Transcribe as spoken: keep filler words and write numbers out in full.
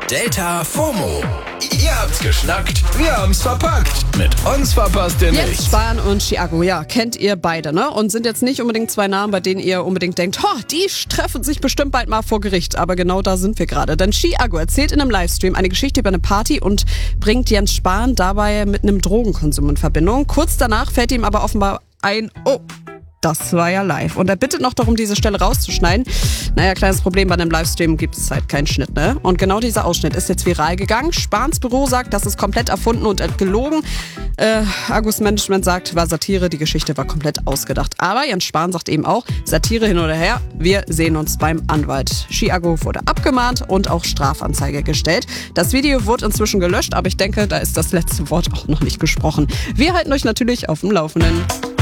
Delta FOMO. Ihr habt's geschnackt, wir haben's verpackt. Mit uns verpasst ihr Jens nichts. Spahn und Chiago, ja, kennt ihr beide, ne? Und sind jetzt nicht unbedingt zwei Namen, bei denen ihr unbedingt denkt, ho, die treffen sich bestimmt bald mal vor Gericht. Aber genau da sind wir gerade. Denn Chiago erzählt in einem Livestream eine Geschichte über eine Party und bringt Jens Spahn dabei mit einem Drogenkonsum in Verbindung. Kurz danach fällt ihm aber offenbar ein, oh, das war ja live. Und er bittet noch darum, diese Stelle rauszuschneiden. Naja, kleines Problem, bei einem Livestream gibt es halt keinen Schnitt, ne? Und genau dieser Ausschnitt ist jetzt viral gegangen. Spahns Büro sagt, das ist komplett erfunden und gelogen. Äh, Argus Management sagt, war Satire, die Geschichte war komplett ausgedacht. Aber Jens Spahn sagt eben auch, Satire hin oder her, wir sehen uns beim Anwalt. Chiago wurde abgemahnt und auch Strafanzeige gestellt. Das Video wurde inzwischen gelöscht, aber ich denke, da ist das letzte Wort auch noch nicht gesprochen. Wir halten euch natürlich auf dem Laufenden.